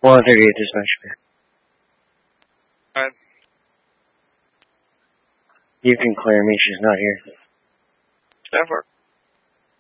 138 dispatch. Alright. You can clear me, she's not here. Stand for it.